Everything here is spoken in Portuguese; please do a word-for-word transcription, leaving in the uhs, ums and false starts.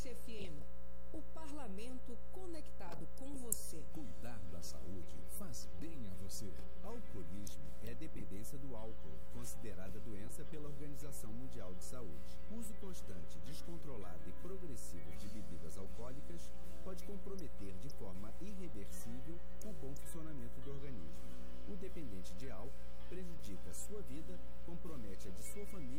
Justiça F M, o parlamento conectado com você. Cuidar da saúde faz bem a você. Alcoolismo é dependência do álcool, considerada doença pela Organização Mundial de Saúde. Uso constante, descontrolado e progressivo de bebidas alcoólicas pode comprometer de forma irreversível o bom funcionamento do organismo. O dependente de álcool prejudica a sua vida, compromete a de sua família